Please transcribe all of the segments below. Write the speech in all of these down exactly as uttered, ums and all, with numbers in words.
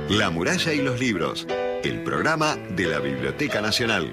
La muralla y los libros, el programa de la Biblioteca Nacional.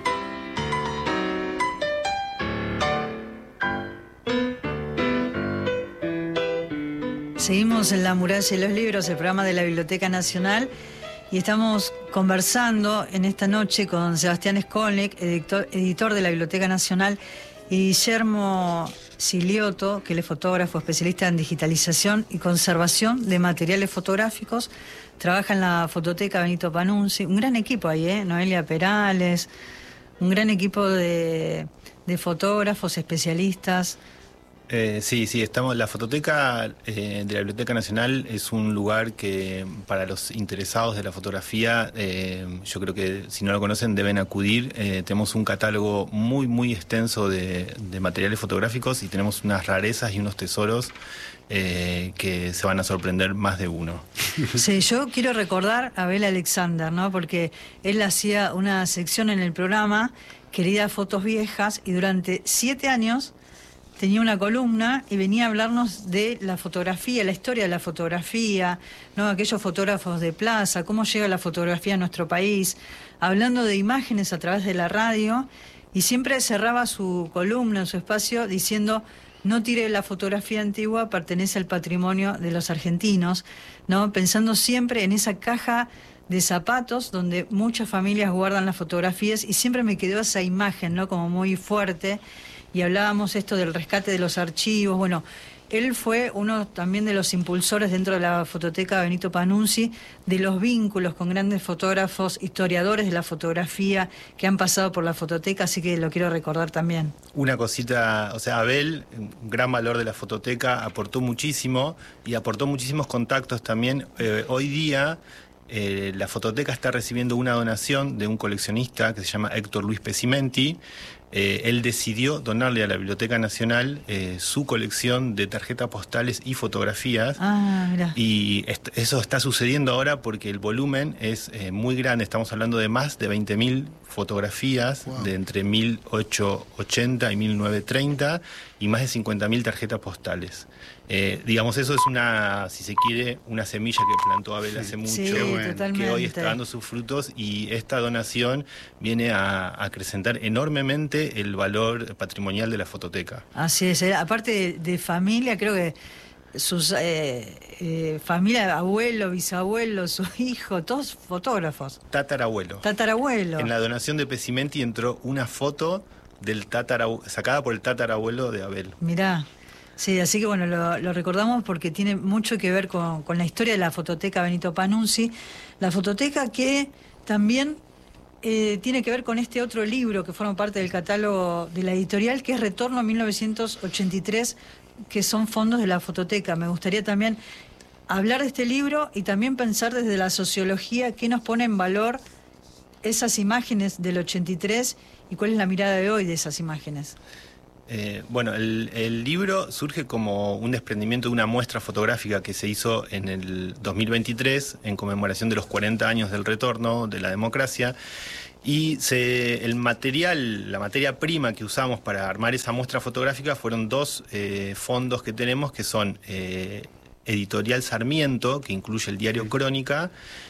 Seguimos en La muralla y los libros, el programa de la Biblioteca Nacional, y estamos conversando en esta noche con Sebastián Skolnick, editor, editor de la Biblioteca Nacional, y Guillermo Silioto, que él es fotógrafo, especialista en digitalización y conservación de materiales fotográficos. Trabaja en la Fototeca Benito Panunzi. Un gran equipo ahí, ¿eh? Noelia Perales, un gran equipo de, de fotógrafos, especialistas. Eh, sí, sí, estamos. La Fototeca eh, de la Biblioteca Nacional es un lugar que para los interesados de la fotografía, eh, yo creo que si no lo conocen deben acudir. Eh, tenemos un catálogo muy, muy extenso de, de materiales fotográficos y tenemos unas rarezas y unos tesoros eh, que se van a sorprender más de uno. Sí, yo quiero recordar a Abel Alexander, ¿no? Porque él hacía una sección en el programa, Queridas Fotos Viejas, y durante siete años tenía una columna y venía a hablarnos de la fotografía, la historia de la fotografía, ¿no? Aquellos fotógrafos de plaza, cómo llega la fotografía a nuestro país, hablando de imágenes a través de la radio, y siempre cerraba su columna, su espacio, diciendo: no tire la fotografía antigua, pertenece al patrimonio de los argentinos, ¿no? Pensando siempre en esa caja de zapatos donde muchas familias guardan las fotografías, y siempre me quedó esa imagen, ¿no? Como muy fuerte. Y hablábamos esto del rescate de los archivos. Bueno, él fue uno también de los impulsores dentro de la Fototeca Benito Panunzi de los vínculos con grandes fotógrafos, historiadores de la fotografía que han pasado por la Fototeca, así que lo quiero recordar también. Una cosita, o sea, Abel, un gran valor de la Fototeca, aportó muchísimo y aportó muchísimos contactos también. Eh, hoy día eh, la Fototeca está recibiendo una donación de un coleccionista que se llama Héctor Luis Pesimenti. Eh, él decidió donarle a la Biblioteca Nacional eh, su colección de tarjetas postales y fotografías. Ah, mira. Y est- eso está sucediendo ahora porque el volumen es eh, muy grande. Estamos hablando de más de veinte mil fotografías, wow, de entre mil ochocientos ochenta y mil novecientos treinta, y más de cincuenta mil tarjetas postales. Eh, digamos, eso es una, si se quiere, una semilla que plantó Abel hace mucho, sí, bueno, que hoy está dando sus frutos, y esta donación viene a, a acrecentar enormemente el valor patrimonial de la Fototeca. Así es, eh, aparte de, de familia, creo que sus eh, eh, familia, abuelo, bisabuelo, su hijo, todos fotógrafos. Tatarabuelo. Tatarabuelo. En la donación de Pesimenti entró una foto del tatarabuelo, sacada por el tatarabuelo de Abel. Mirá. Sí, así que bueno, lo, lo recordamos porque tiene mucho que ver con, con la historia de la Fototeca Benito Panunzi. La Fototeca que también eh, tiene que ver con este otro libro que forma parte del catálogo de la editorial, que es Retorno a mil novecientos ochenta y tres, que son fondos de la Fototeca. Me gustaría también hablar de este libro y también pensar desde la sociología qué nos pone en valor esas imágenes del ochenta y tres y cuál es la mirada de hoy de esas imágenes. Eh, bueno, el, el libro surge como un desprendimiento de una muestra fotográfica que se hizo en el dos mil veintitrés en conmemoración de los cuarenta años del retorno de la democracia, y se, el material, la materia prima que usamos para armar esa muestra fotográfica fueron dos eh, fondos que tenemos, que son eh, Editorial Sarmiento, que incluye el diario Crónica,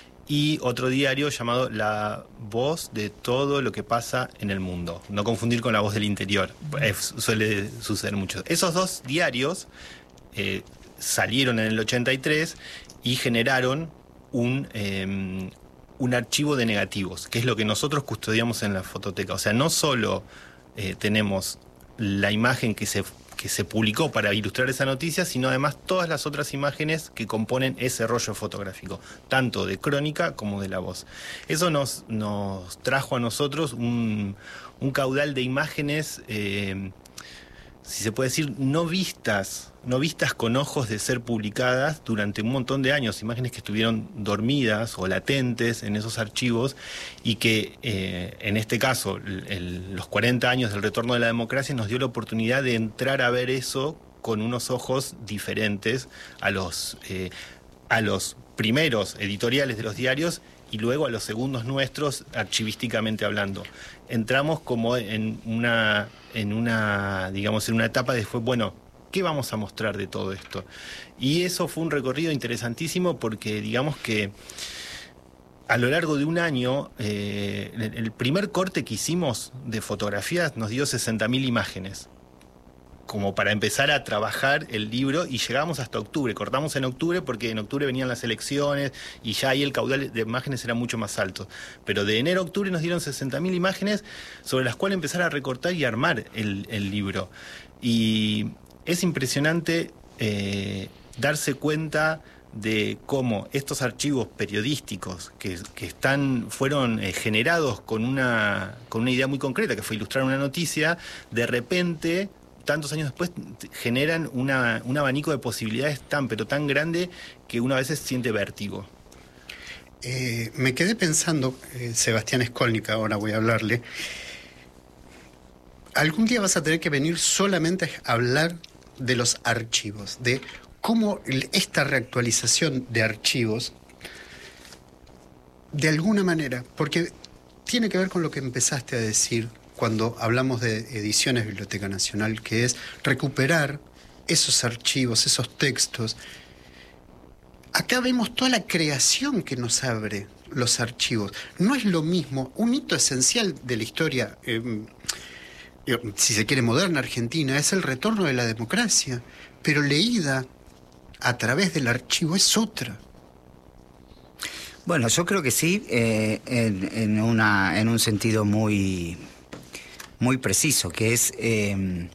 y otro diario llamado La Voz de Todo lo que pasa en el mundo. No confundir con La Voz del Interior, es, suele suceder mucho. Esos dos diarios eh, salieron en el ochenta y tres y generaron un, eh, un archivo de negativos, que es lo que nosotros custodiamos en la Fototeca. O sea, no solo eh, tenemos la imagen que se que se publicó para ilustrar esa noticia, sino además todas las otras imágenes que componen ese rollo fotográfico, tanto de Crónica como de La Voz. Eso nos, nos trajo a nosotros un, un caudal de imágenes, eh, si se puede decir, no vistas, no vistas con ojos de ser publicadas durante un montón de años, imágenes que estuvieron dormidas o latentes en esos archivos, y que eh, en este caso el, el, los cuarenta años del retorno de la democracia nos dio la oportunidad de entrar a ver eso con unos ojos diferentes a los, eh, a los primeros editoriales de los diarios y luego a los segundos nuestros, archivísticamente hablando. Entramos como en una, en una, digamos, en una etapa de después, bueno, ¿qué vamos a mostrar de todo esto? Y eso fue un recorrido interesantísimo porque, digamos que a lo largo de un año, eh, el primer corte que hicimos de fotografías nos dio sesenta mil imágenes, como para empezar a trabajar el libro, y llegamos hasta octubre. Cortamos en octubre porque en octubre venían las elecciones y ya ahí el caudal de imágenes era mucho más alto. Pero de enero a octubre nos dieron sesenta mil imágenes sobre las cuales empezar a recortar y armar el, el libro. Y es impresionante eh, darse cuenta de cómo estos archivos periodísticos que, que están, fueron eh, generados con una, con una idea muy concreta, que fue ilustrar una noticia, de repente, tantos años después, generan una, un abanico de posibilidades tan, pero tan grande que uno a veces siente vértigo. Eh, me quedé pensando, eh, Sebastián Skolnik, ahora voy a hablarle, algún día vas a tener que venir solamente a hablar de los archivos, de cómo esta reactualización de archivos, de alguna manera, porque tiene que ver con lo que empezaste a decir cuando hablamos de Ediciones Biblioteca Nacional, que es recuperar esos archivos, esos textos. Acá vemos toda la creación que nos abre los archivos. No es lo mismo, un hito esencial de la historia, eh, si se quiere, moderna argentina, es el retorno de la democracia, pero leída a través del archivo es otra. Bueno, yo creo que sí, eh, en, en, una, en un sentido muy, muy preciso, que es eh,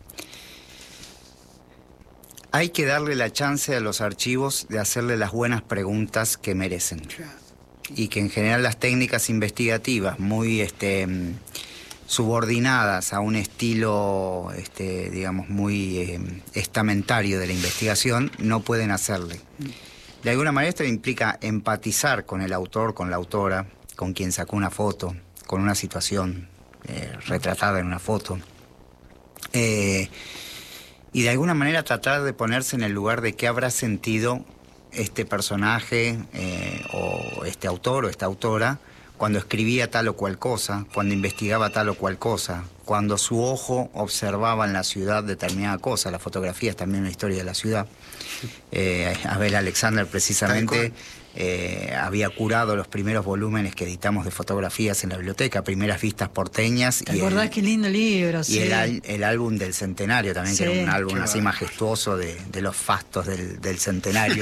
hay que darle la chance a los archivos de hacerle las buenas preguntas que merecen. Claro. Y que en general las técnicas investigativas muy este, subordinadas a un estilo, este, digamos, muy eh, estamentario de la investigación, no pueden hacerle. De alguna manera esto implica empatizar con el autor, con la autora, con quien sacó una foto, con una situación eh, retratada en una foto. Eh, y de alguna manera tratar de ponerse en el lugar de qué habrá sentido este personaje eh, o este autor o esta autora cuando escribía tal o cual cosa, cuando investigaba tal o cual cosa, cuando su ojo observaba en la ciudad determinada cosa. La fotografía es también una historia de la ciudad. Eh, Abel Alexander precisamente eh, había curado los primeros volúmenes que editamos de fotografías en la biblioteca, Primeras Vistas Porteñas. ¿Te acordás el, qué lindo libro? Y sí. el, el álbum del centenario también, sí, que era un álbum así bueno, majestuoso de, de los fastos del, del centenario.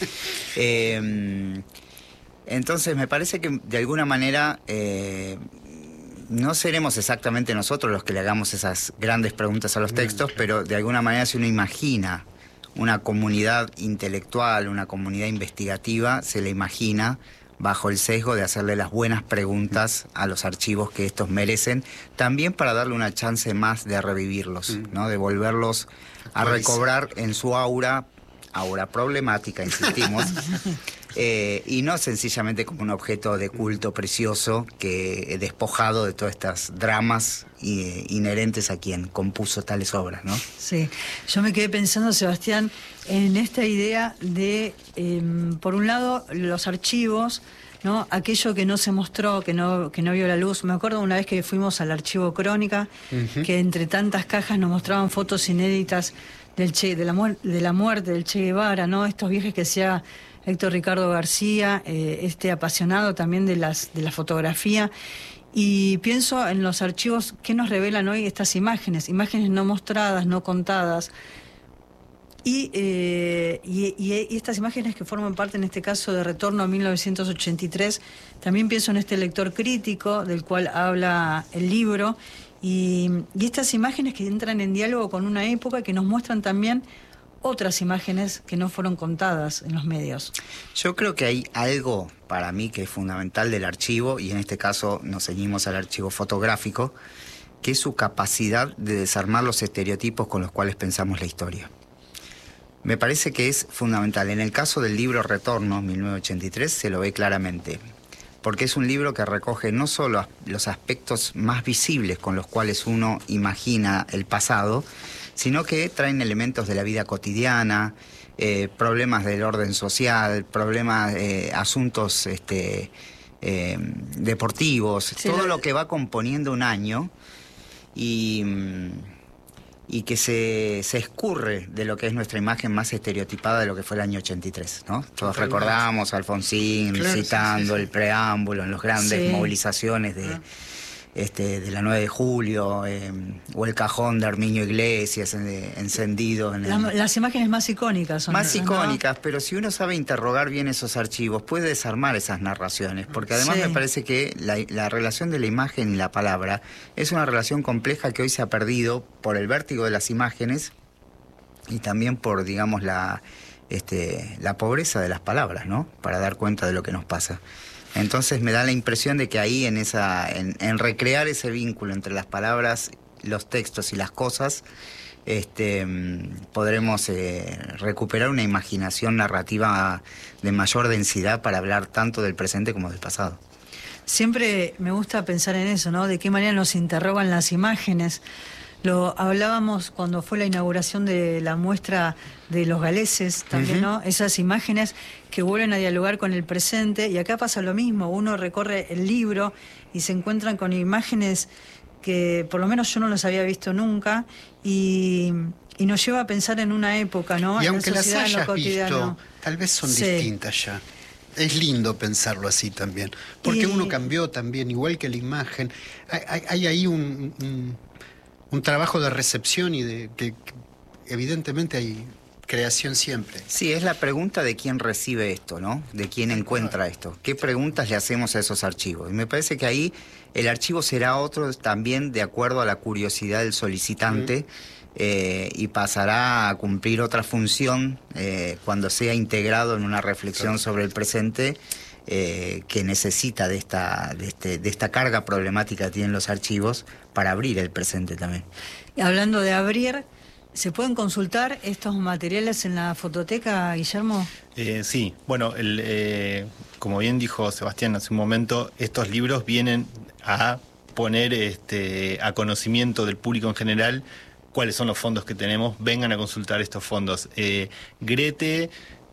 eh, Entonces me parece que de alguna manera eh, no seremos exactamente nosotros los que le hagamos esas grandes preguntas a los textos, pero de alguna manera si uno imagina una comunidad intelectual, una comunidad investigativa, se le imagina bajo el sesgo de hacerle las buenas preguntas a los archivos que estos merecen, también para darle una chance más de revivirlos, ¿no? De volverlos a recobrar en su aura, aura problemática, insistimos, eh, y no sencillamente como un objeto de culto precioso que despojado de todas estas dramas eh, inherentes a quien compuso tales obras, ¿no? Sí, yo me quedé pensando, Sebastián, en esta idea de, eh, por un lado, los archivos, ¿no? Aquello que no se mostró, que no, que no vio la luz. Me acuerdo una vez que fuimos al archivo Crónica, uh-huh. que entre tantas cajas nos mostraban fotos inéditas del Che, de la, mu- de la muerte del Che Guevara, ¿no? Estos viajes que hacía Héctor Ricardo García, eh, este apasionado también de las de la fotografía. Y pienso en los archivos que nos revelan hoy estas imágenes, imágenes no mostradas, no contadas. Y, eh, y, y estas imágenes que forman parte, en este caso, de Retorno a mil novecientos ochenta y tres, también pienso en este lector crítico del cual habla el libro, y, y estas imágenes que entran en diálogo con una época que nos muestran también otras imágenes que no fueron contadas en los medios. Yo creo que hay algo para mí que es fundamental del archivo, y en este caso nos ceñimos al archivo fotográfico, que es su capacidad de desarmar los estereotipos con los cuales pensamos la historia. Me parece que es fundamental. En el caso del libro Retorno, mil novecientos ochenta y tres, se lo ve claramente, porque es un libro que recoge no solo los aspectos más visibles con los cuales uno imagina el pasado, sino que traen elementos de la vida cotidiana, eh, problemas del orden social, problemas, eh, asuntos este, eh, deportivos, sí, todo lo... lo que va componiendo un año. Y, y que se, se escurre de lo que es nuestra imagen más estereotipada de lo que fue el año ochenta y tres, ¿no? Todos Totalmente. recordamos a Alfonsín, Claro, citando sí, sí, sí. el preámbulo en las grandes Sí. movilizaciones de, Ah. este, de la nueve de julio, eh, o el cajón de Arminio Iglesias eh, encendido en el... Las, las imágenes más icónicas son Más ¿no? icónicas, pero si uno sabe interrogar bien esos archivos, puede desarmar esas narraciones, porque además Sí. me parece que la, la relación de la imagen y la palabra es una relación compleja que hoy se ha perdido por el vértigo de las imágenes y también por, digamos, la, este, la pobreza de las palabras, ¿no? Para dar cuenta de lo que nos pasa. Entonces me da la impresión de que ahí en esa, en, en recrear ese vínculo entre las palabras, los textos y las cosas, este, podremos eh, recuperar una imaginación narrativa de mayor densidad para hablar tanto del presente como del pasado. Siempre me gusta pensar en eso, ¿no? De qué manera nos interrogan las imágenes. Lo hablábamos cuando fue la inauguración de la muestra de los galeses también, Ujú. ¿no? Esas imágenes que vuelven a dialogar con el presente, y acá pasa lo mismo, uno recorre el libro y se encuentran con imágenes que por lo menos yo no las había visto nunca, y, y nos lleva a pensar en una época, ¿no? Y En la aunque las sociedad, en lo hayas cotidiano. visto, tal vez son Sí. distintas ya. Es lindo pensarlo así también, porque Y- uno cambió también, igual que la imagen. Hay, hay- hay ahí un, un, un trabajo de recepción y de que, que evidentemente hay creación siempre. Sí, es la pregunta de quién recibe esto, ¿no? De quién encuentra esto. ¿Qué preguntas le hacemos a esos archivos? Y me parece que ahí el archivo será otro también de acuerdo a la curiosidad del solicitante, eh, y pasará a cumplir otra función eh, cuando sea integrado en una reflexión sobre el presente, eh, que necesita de esta, de, este, de esta carga problemática que tienen los archivos para abrir el presente también. Y hablando de abrir, ¿se pueden consultar estos materiales en la fototeca, Guillermo? Eh, sí, bueno, el, eh, como bien dijo Sebastián hace un momento, estos libros vienen a poner este, a conocimiento del público en general cuáles son los fondos que tenemos, vengan a consultar estos fondos. Eh, Grete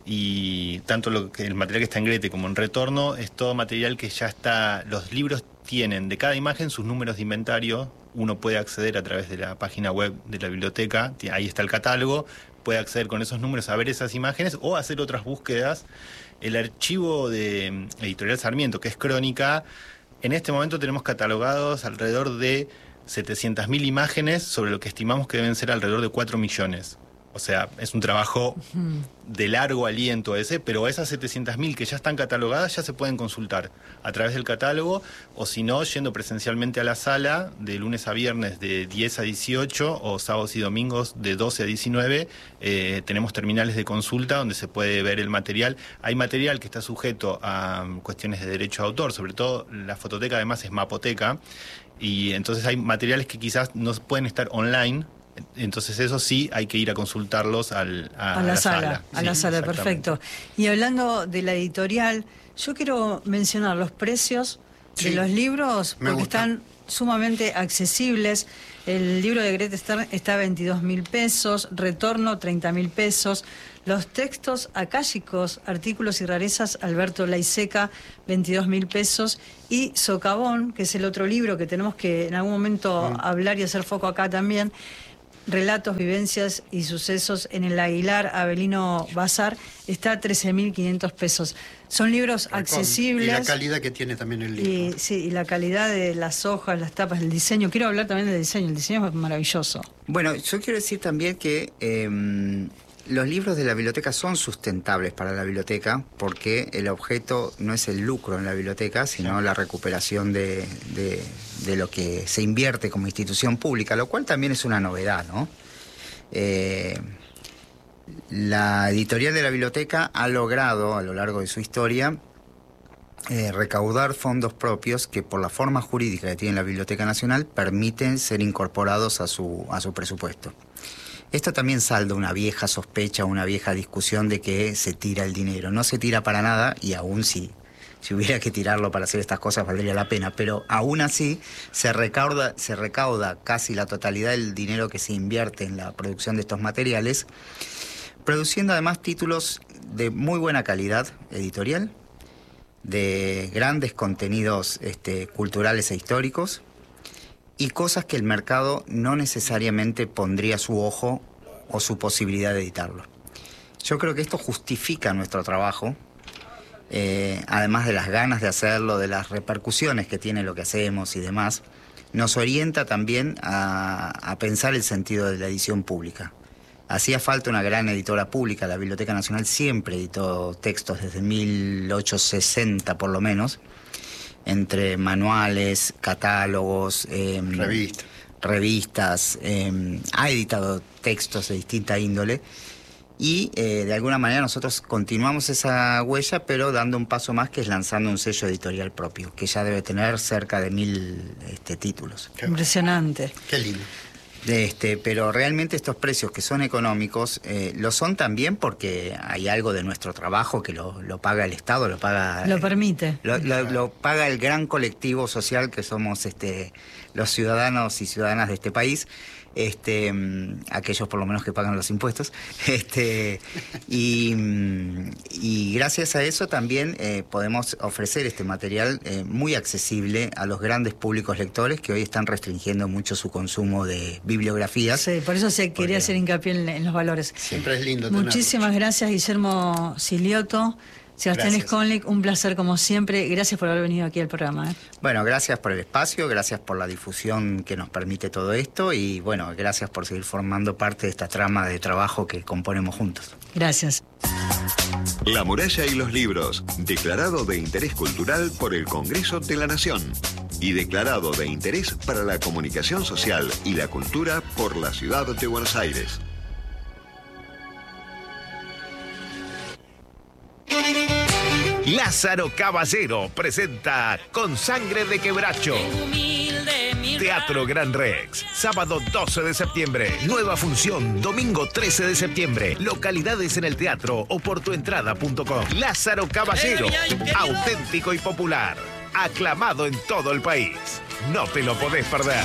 y tanto lo que, el material que está en Grete como en Retorno es todo material que ya está, los libros tienen de cada imagen sus números de inventario, uno puede acceder a través de la página web de la biblioteca, ahí está el catálogo, puede acceder con esos números a ver esas imágenes o hacer otras búsquedas. El archivo de Editorial Sarmiento, que es Crónica, en este momento tenemos catalogados alrededor de setecientas mil imágenes sobre lo que estimamos que deben ser alrededor de cuatro millones. O sea, es un trabajo de largo aliento ese, pero esas setecientas mil que ya están catalogadas ya se pueden consultar a través del catálogo, o si no, yendo presencialmente a la sala de lunes a viernes de diez a dieciocho o sábados y domingos de doce a diecinueve. Eh, tenemos terminales de consulta donde se puede ver el material. Hay material que está sujeto a um, cuestiones de derecho de autor, sobre todo la fototeca además es mapoteca, y entonces hay materiales que quizás no pueden estar online. Entonces eso sí hay que ir a consultarlos al, a, A la, sala, a Sí, la sala, exactamente. perfecto. Y hablando de la editorial, yo quiero mencionar los precios Sí, de los libros, me porque gusta. están sumamente accesibles. El libro de Grete Stern está a veintidós mil pesos, Retorno treinta mil pesos. Los textos acálicos, artículos y rarezas, Alberto Laiseca, veintidós mil pesos. Y Socavón, que es el otro libro que tenemos que en algún momento hablar y hacer foco acá también, Relatos, vivencias y sucesos en el Aguilar Avelino Bazar, está a trece mil quinientos pesos. Son libros accesibles. Y la calidad que tiene también el libro. Y, sí, y la calidad de las hojas, las tapas, el diseño. Quiero hablar también del diseño. El diseño es maravilloso. Bueno, yo quiero decir también que eh, los libros de la biblioteca son sustentables para la biblioteca porque el objeto no es el lucro en la biblioteca, sino la recuperación de, de, de lo que se invierte como institución pública, lo cual también es una novedad, ¿no? Eh, la editorial de la biblioteca ha logrado a lo largo de su historia Eh, recaudar fondos propios que por la forma jurídica que tiene la Biblioteca Nacional permiten ser incorporados a su, a su presupuesto. Esto también salda una vieja sospecha, una vieja discusión de que se tira el dinero. No se tira para nada y aún sí, si hubiera que tirarlo para hacer estas cosas valdría la pena, pero aún así se recauda, se recauda casi la totalidad del dinero que se invierte en la producción de estos materiales, produciendo además títulos de muy buena calidad editorial, de grandes contenidos este, culturales e históricos y cosas que el mercado no necesariamente pondría su ojo o su posibilidad de editarlo. Yo creo que esto justifica nuestro trabajo, eh, además de las ganas de hacerlo, de las repercusiones que tiene lo que hacemos y demás, nos orienta también a, a pensar el sentido de la edición pública. Hacía falta una gran editora pública. La Biblioteca Nacional siempre editó textos desde mil ochocientos sesenta por lo menos, entre manuales, catálogos, eh, Revista. revistas, eh, ha editado textos de distinta índole y eh, de alguna manera nosotros continuamos esa huella, pero dando un paso más, que es lanzando un sello editorial propio, que ya debe tener cerca de mil este, títulos. Qué Impresionante. Qué lindo. De este, pero realmente estos precios que son económicos, eh, lo son también porque hay algo de nuestro trabajo que lo, lo paga el Estado, lo paga... Lo permite. Lo, lo- lo paga el gran colectivo social que somos este, los ciudadanos y ciudadanas de este país, este, mm, aquellos por lo menos que pagan los impuestos, este, y, mm, y gracias a eso también eh, podemos ofrecer este material eh, muy accesible a los grandes públicos lectores que hoy están restringiendo mucho su consumo de bibliografías. Sí, por eso se quería hacer hincapié en, en los valores. Siempre es lindo tenerlo. Muchísimas gracias, Guillermo Silioto, Sebastián Gracias. Skolnick, un placer como siempre. Gracias por haber venido aquí al programa. ¿eh? Bueno, gracias por el espacio, gracias por la difusión que nos permite todo esto y bueno, gracias por seguir formando parte de esta trama de trabajo que componemos juntos. Gracias. La muralla y los libros, declarado de interés cultural por el Congreso de la Nación y declarado de interés para la comunicación social y la cultura por la Ciudad de Buenos Aires. Lázaro Caballero presenta Con Sangre de Quebracho. Teatro Gran Rex, sábado doce de septiembre. Nueva función, domingo trece de septiembre. Localidades en el teatro o por tuentrada punto com. Lázaro Caballero, auténtico y popular. Aclamado en todo el país. No te lo podés perder.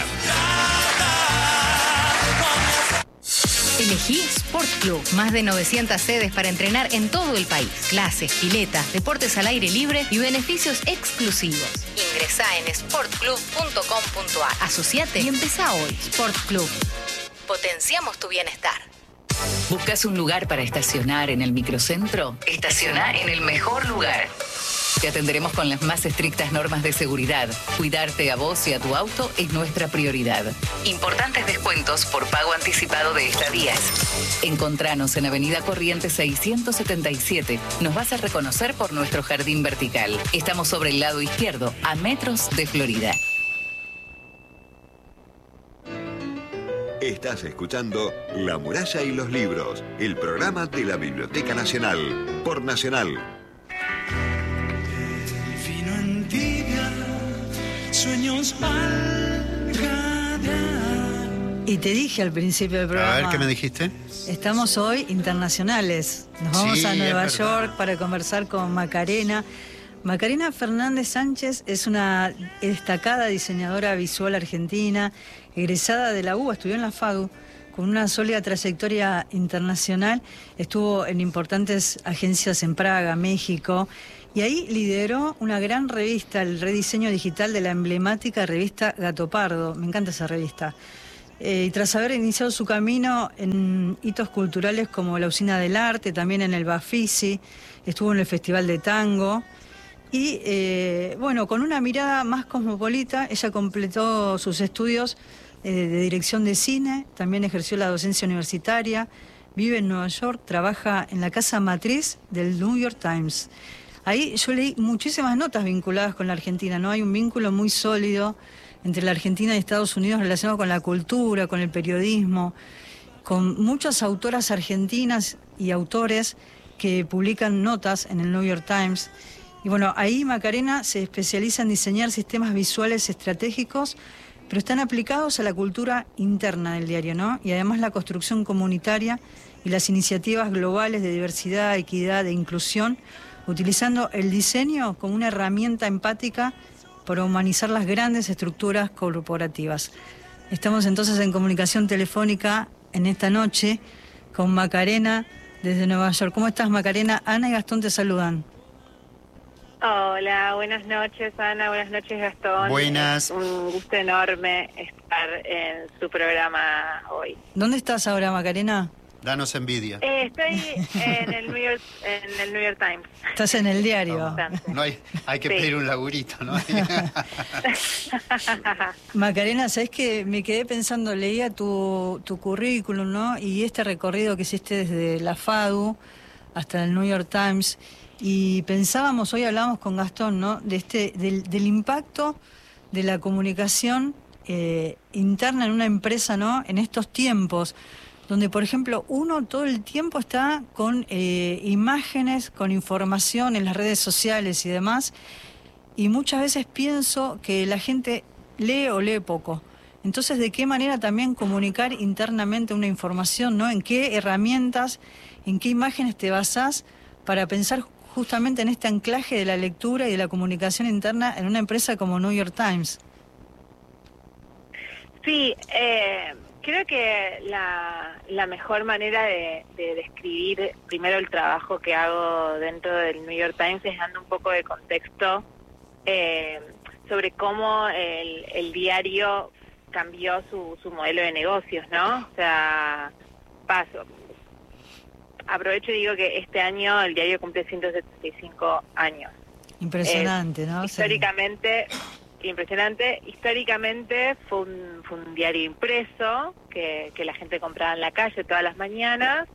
Elegí Sport Club. Más de novecientas sedes para entrenar en todo el país. Clases, piletas, deportes al aire libre y beneficios exclusivos. Ingresá en sport club punto com punto a r. Asociate y empezá hoy. Sport Club. Potenciamos tu bienestar. ¿Buscas un lugar para estacionar en el microcentro? Estacioná en el mejor lugar. Te atenderemos con las más estrictas normas de seguridad. Cuidarte a vos y a tu auto es nuestra prioridad. Importantes descuentos por pago anticipado de estadías. Encontranos en Avenida Corrientes seiscientos setenta y siete. Nos vas a reconocer por nuestro jardín vertical. Estamos sobre el lado izquierdo, a metros de Florida. Estás escuchando La muralla y los libros, el programa de la Biblioteca Nacional, por Nacional. Sueños al radiar. Y te dije al principio del programa. A ver, ¿qué me dijiste? Estamos hoy internacionales. Nos vamos Sí, a Nueva es York verdad. para conversar con Macarena. Macarena Fernández Sánchez es una destacada diseñadora visual argentina, egresada de la U B A, estudió en la FADU, con una sólida trayectoria internacional. Estuvo en importantes agencias en Praga, México, y ahí lideró una gran revista, el rediseño digital de la emblemática revista Gato Pardo. Me encanta esa revista. Eh, y tras haber iniciado su camino en hitos culturales como la Usina del Arte, también en el Bafisi, estuvo en el Festival de Tango. Y eh, bueno, con una mirada más cosmopolita, ella completó sus estudios eh, de dirección de cine, también ejerció la docencia universitaria, vive en Nueva York, trabaja en la casa matriz del New York Times. Ahí yo leí muchísimas notas vinculadas con la Argentina, ¿no? Hay un vínculo muy sólido entre la Argentina y Estados Unidos relacionado con la cultura, con el periodismo, con muchas autoras argentinas y autores que publican notas en el New York Times. Y bueno, ahí Macarena se especializa en diseñar sistemas visuales estratégicos, pero están aplicados a la cultura interna del diario, ¿no? Y además la construcción comunitaria y las iniciativas globales de diversidad, equidad e inclusión, utilizando el diseño como una herramienta empática para humanizar las grandes estructuras corporativas. Estamos entonces en comunicación telefónica en esta noche con Macarena desde Nueva York. ¿Cómo estás, Macarena? Ana y Gastón te saludan. Hola, buenas noches Ana, buenas noches Gastón. Buenas. Es un gusto enorme estar en su programa hoy. ¿Dónde estás ahora, Macarena? Danos envidia. Eh, estoy en el New York, en el New York Times. Estás en el diario. No, no hay, hay que Sí. pedir un laburito, ¿no? Macarena, ¿sabés que me quedé pensando, leía tu, tu currículum, ¿no? Y este recorrido que hiciste desde la FADU hasta el New York Times, y pensábamos, hoy hablábamos con Gastón, ¿no? De este, del, del impacto de la comunicación eh, interna en una empresa, ¿no? En estos tiempos, donde, por ejemplo, uno todo el tiempo está con eh, imágenes, con información en las redes sociales y demás, y muchas veces pienso que la gente lee o lee poco. Entonces, ¿de qué manera también comunicar internamente una información, ¿no? ¿En qué herramientas, en qué imágenes te basás para pensar justamente en este anclaje de la lectura y de la comunicación interna en una empresa como New York Times? Sí, eh, creo que la, la mejor manera de, de describir primero el trabajo que hago dentro del New York Times es dando un poco de contexto eh, sobre cómo el, el diario cambió su, su modelo de negocios, ¿no? O sea, paso. Aprovecho y digo que este año el diario cumple ciento setenta y cinco años. Impresionante, Eh, ¿no? Históricamente, impresionante. Históricamente fue un, fue un diario impreso que, que la gente compraba en la calle todas las mañanas,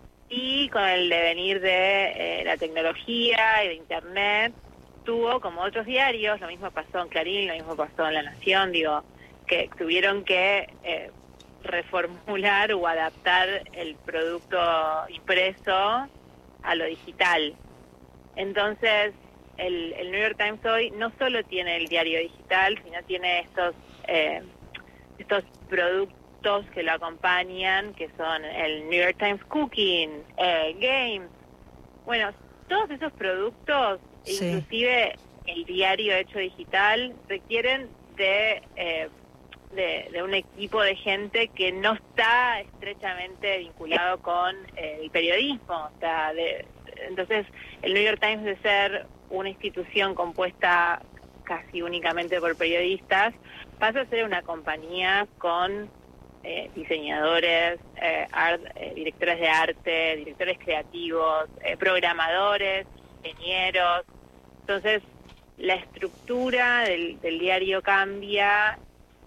y con el devenir de eh, la tecnología y de Internet tuvo, como otros diarios, lo mismo pasó en Clarín, lo mismo pasó en La Nación, digo, que tuvieron que eh, reformular o adaptar el producto impreso a lo digital. Entonces, el, el New York Times hoy no solo tiene el diario digital, sino tiene estos eh, estos productos que lo acompañan, que son el New York Times Cooking, eh, Games. Bueno, todos esos productos, Sí. inclusive el diario hecho digital, requieren de, eh, de, de un equipo de gente que no está estrechamente vinculado con eh, el periodismo. O sea, de, entonces, el New York Times, de ser una institución compuesta casi únicamente por periodistas, pasa a ser una compañía con eh, diseñadores, eh, art, eh, directores de arte, directores creativos, eh, programadores, ingenieros. Entonces, la estructura del, del diario cambia,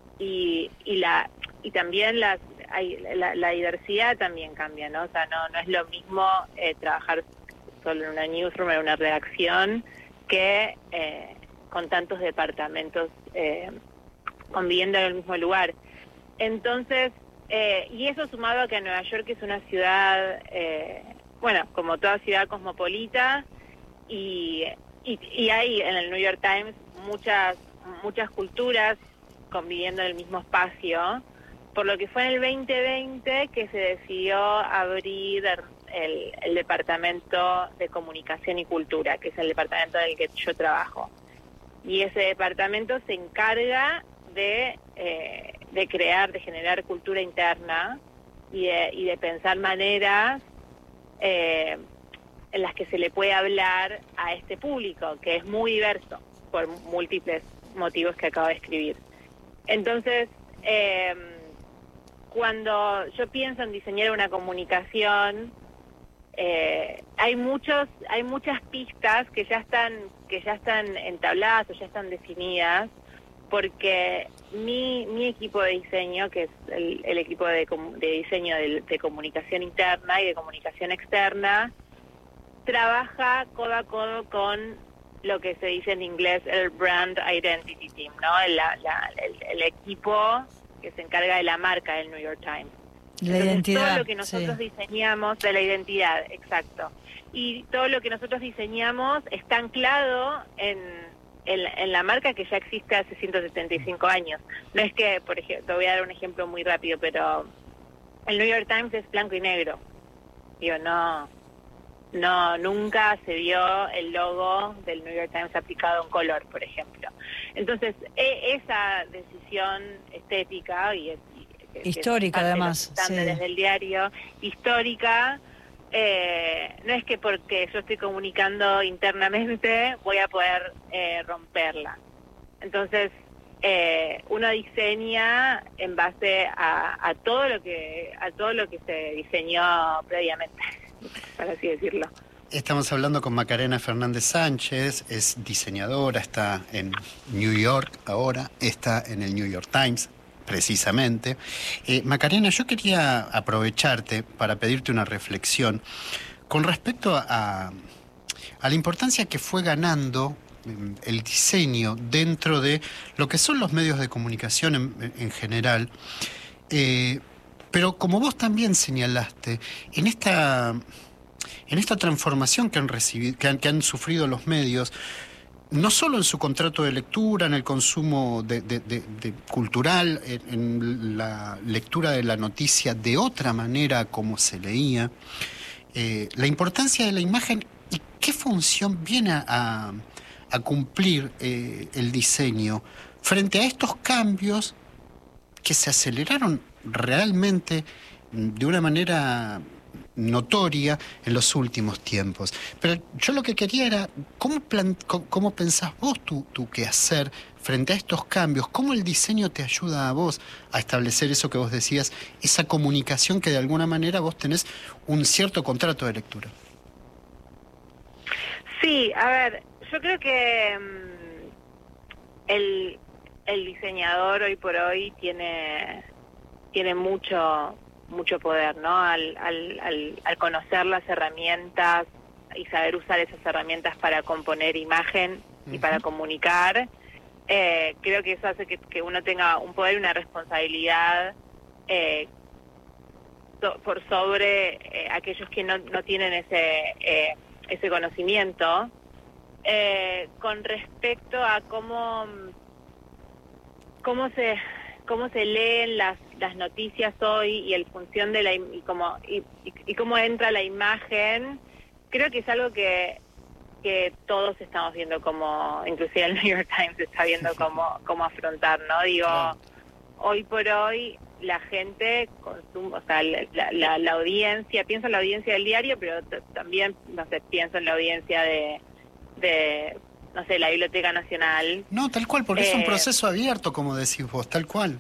y, y la y también las, hay, la, la diversidad también cambia, ¿no? O sea, no, no es lo mismo eh, trabajar solo en una newsroom, en una redacción, que eh, con tantos departamentos eh, conviviendo en el mismo lugar. Entonces, eh, y eso sumado a que Nueva York es una ciudad, eh, bueno, como toda ciudad cosmopolita, y, y, y hay en el New York Times muchas, muchas culturas conviviendo en el mismo espacio, por lo que fue en el veinte veinte que se decidió abrir el, el Departamento de Comunicación y Cultura, que es el departamento en el que yo trabajo. Y ese departamento se encarga de, eh, de crear, de generar cultura interna y de, y de pensar maneras eh, en las que se le puede hablar a este público, que es muy diverso por múltiples motivos que acabo de escribir. Entonces, eh, cuando yo pienso en diseñar una comunicación, eh, hay muchos, hay muchas pistas que ya están, que ya están entabladas o ya están definidas, porque mi, mi equipo de diseño, que es el, el equipo de, de diseño de, de comunicación interna y de comunicación externa, trabaja codo a codo con lo que se dice en inglés el Brand Identity Team, ¿no? El, la, el, el equipo que se encarga de la marca del New York Times. La Entonces, identidad. todo lo que nosotros Sí. diseñamos, de la identidad, exacto. Y todo lo que nosotros diseñamos está anclado en, en, en la marca que ya existe hace ciento setenta y cinco años. No es que, por ejemplo, te voy a dar un ejemplo muy rápido, pero el New York Times es blanco y negro. Digo, no, no, nunca se vio el logo del New York Times aplicado en color, por ejemplo. Entonces, e, esa decisión estética y, es, y que, histórica, que es parte además, de los estándares sí. del diario, histórica, eh, no es que porque yo estoy comunicando internamente voy a poder eh, romperla. Entonces, eh, uno diseña en base a, a todo lo que a todo lo que se diseñó previamente, por así decirlo. Estamos hablando con Macarena Fernández Sánchez, es diseñadora, está en New York ahora, está en el New York Times, precisamente. Eh, Macarena, yo quería aprovecharte para pedirte una reflexión con respecto a, a la importancia que fue ganando el diseño dentro de lo que son los medios de comunicación en, en general. Eh, pero como vos también señalaste, en esta... En esta transformación que han recibido, que han, que han sufrido los medios, no solo en su contrato de lectura, en el consumo de, de, de, de cultural, en, en la lectura de la noticia de otra manera como se leía, eh, la importancia de la imagen y qué función viene a, a cumplir eh, el diseño frente a estos cambios que se aceleraron realmente de una manera notoria en los últimos tiempos. Pero yo lo que quería era, ¿cómo, plan, cómo, cómo pensás vos tu, tu quehacer frente a estos cambios? ¿Cómo el diseño te ayuda a vos a establecer eso que vos decías, esa comunicación que de alguna manera vos tenés un cierto contrato de lectura? Sí, a ver, yo creo que um, el, el diseñador hoy por hoy tiene, tiene mucho... mucho poder, ¿no? Al, al, al, al conocer las herramientas y saber usar esas herramientas para componer imagen y uh-huh. para comunicar, eh, creo que eso hace que, que uno tenga un poder y una responsabilidad eh, so, por sobre eh, aquellos que no, no tienen ese, eh, ese conocimiento, eh, con respecto a cómo, cómo se... cómo se leen las las noticias hoy y el función de la y cómo y, y, y cómo entra la imagen. Creo que es algo que que todos estamos viendo, como inclusive el New York Times está viendo cómo cómo afrontar, ¿no? Digo, claro. Hoy por hoy la gente consume, o sea, la, la, la audiencia, pienso en la audiencia del diario, pero t- también, no sé, pienso en la audiencia de de no sé, la Biblioteca Nacional. No, tal cual, porque eh, es un proceso abierto, como decís vos, tal cual.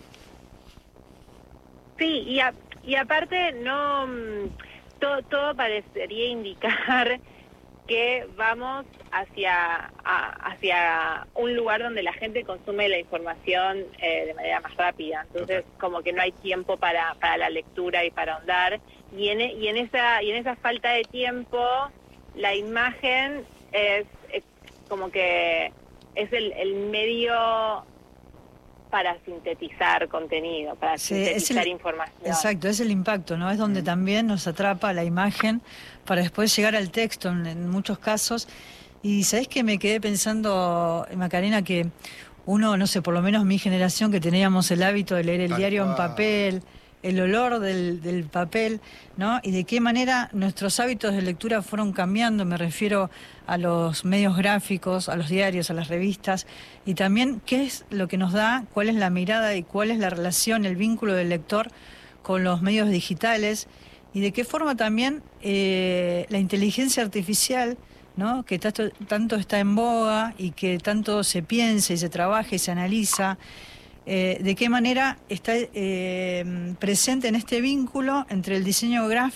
Sí, y, a, y aparte no todo, todo parecería indicar que vamos hacia a, hacia un lugar donde la gente consume la información eh, de manera más rápida. Entonces, okay. como que no hay tiempo para, para la lectura y para ahondar. Y en, y en esa y en esa falta de tiempo, la imagen es, es como que es el, el medio para sintetizar contenido, para sí, sintetizar el, información. Exacto, es el impacto, ¿no? Es donde mm. también nos atrapa la imagen para después llegar al texto en, en muchos casos. Y ¿sabés que me quedé pensando, Macarena, que uno, no sé, por lo menos mi generación, que teníamos el hábito de leer el Tal diario cual. en papel, el olor del, del papel, ¿no? Y de qué manera nuestros hábitos de lectura fueron cambiando, me refiero a los medios gráficos, a los diarios, a las revistas, y también qué es lo que nos da, cuál es la mirada y cuál es la relación, el vínculo del lector con los medios digitales, y de qué forma también eh, la inteligencia artificial, ¿no? Que tanto, tanto está en boga y que tanto se piensa y se trabaja y se analiza, eh, de qué manera está eh, presente en este vínculo entre el diseño gráfico